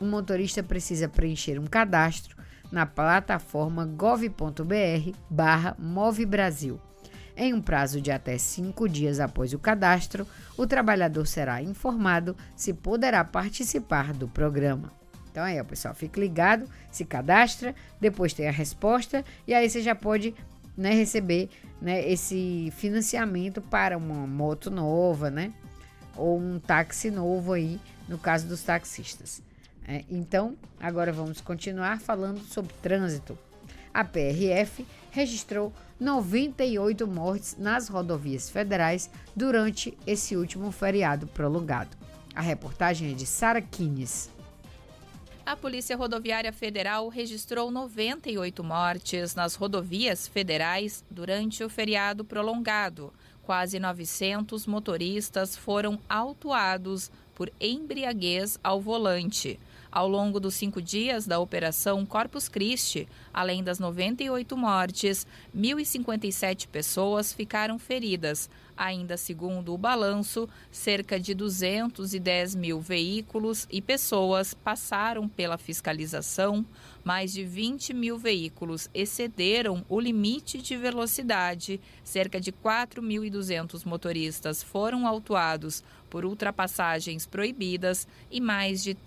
o motorista precisa preencher um cadastro na plataforma gov.br/movebrasil. Em um prazo de até 5 dias após o cadastro, o trabalhador será informado se poderá participar do programa. Então aí, pessoal, fique ligado, se cadastra, depois tem a resposta e aí você já pode, receber, esse financiamento para uma moto nova, ou um táxi novo aí, no caso dos taxistas. Então, agora vamos continuar falando sobre trânsito. A PRF registrou 98 mortes nas rodovias federais durante esse último feriado prolongado. A reportagem é de Sara Kines. A Polícia Rodoviária Federal registrou 98 mortes nas rodovias federais durante o feriado prolongado. Quase 900 motoristas foram autuados por embriaguez ao volante. Ao longo dos 5 dias da Operação Corpus Christi, além das 98 mortes, 1.057 pessoas ficaram feridas. Ainda segundo o balanço, cerca de 210 mil veículos e pessoas passaram pela fiscalização, mais de 20 mil veículos excederam o limite de velocidade, cerca de 4.200 motoristas foram autuados por ultrapassagens proibidas e mais de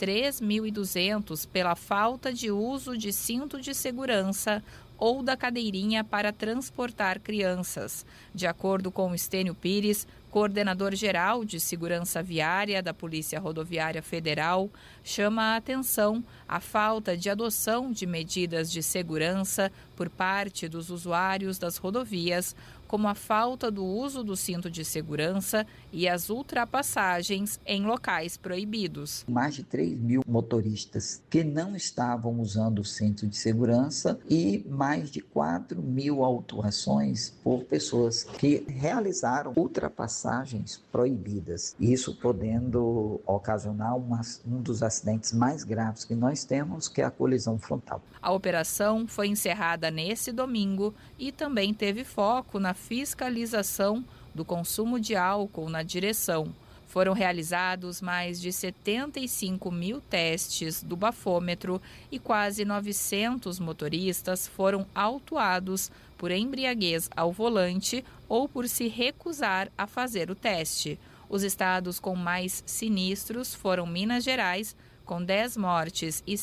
3.200 pela falta de uso de cinto de segurança ou da cadeirinha para transportar crianças. De acordo com Estênio Pires, coordenador-geral de Segurança Viária da Polícia Rodoviária Federal, chama a atenção a falta de adoção de medidas de segurança por parte dos usuários das rodovias, como a falta do uso do cinto de segurança e as ultrapassagens em locais proibidos. Mais de 3 mil motoristas que não estavam usando o cinto de segurança e mais de 4 mil autuações por pessoas que realizaram ultrapassagens proibidas. Isso podendo ocasionar um dos acidentes mais graves que nós temos, que é a colisão frontal. A operação foi encerrada nesse domingo e também teve foco na fiscalização do consumo de álcool na direção. Foram realizados mais de 75 mil testes do bafômetro e quase 900 motoristas foram autuados por embriaguez ao volante ou por se recusar a fazer o teste. Os estados com mais sinistros foram Minas Gerais, com 10 mortes e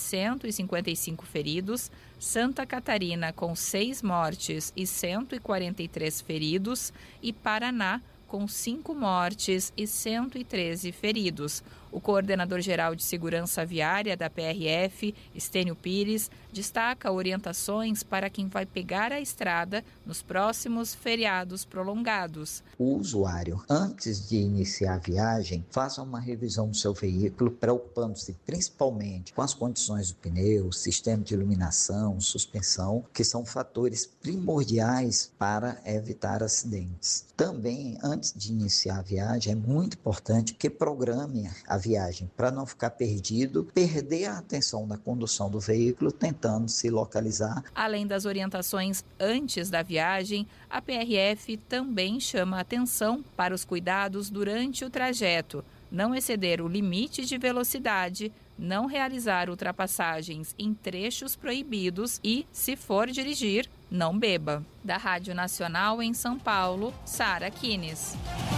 155 feridos, Santa Catarina, com 6 mortes e 143 feridos, e Paraná, com 5 mortes e 113 feridos. O coordenador-geral de Segurança Viária da PRF, Estênio Pires, destaca orientações para quem vai pegar a estrada nos próximos feriados prolongados. O usuário, antes de iniciar a viagem, faça uma revisão do seu veículo, preocupando-se principalmente com as condições do pneu, sistema de iluminação, suspensão, que são fatores primordiais para evitar acidentes. Também, antes de iniciar a viagem, é muito importante que programe a viagem para não ficar perdido, perder a atenção na condução do veículo, tentando se localizar. Além das orientações antes da viagem, a PRF também chama a atenção para os cuidados durante o trajeto, não exceder o limite de velocidade, não realizar ultrapassagens em trechos proibidos e, se for dirigir, não beba. Da Rádio Nacional em São Paulo, Sara Kines.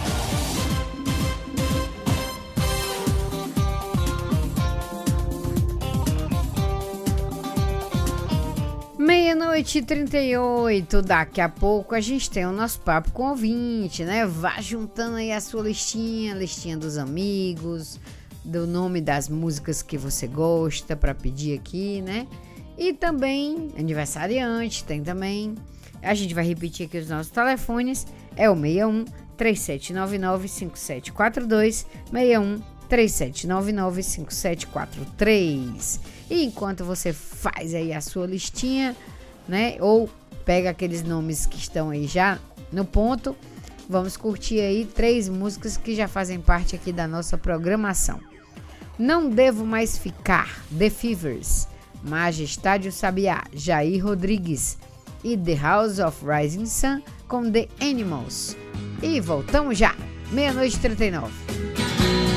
Meia-noite e 38, daqui a pouco a gente tem o nosso papo com o ouvinte, Vá juntando aí a sua listinha dos amigos, do nome das músicas que você gosta para pedir aqui, E também, aniversariante, tem também. A gente vai repetir aqui os nossos telefones, é o 61 3799 5742, 61 3799 5743. E enquanto você faz aí a sua listinha, ou pega aqueles nomes que estão aí já no ponto, vamos curtir aí 3 músicas que já fazem parte aqui da nossa programação. Não Devo Mais Ficar, The Fevers, Majestade o Sabiá, Jair Rodrigues e The House of Rising Sun com The Animals. E voltamos já, 00:39.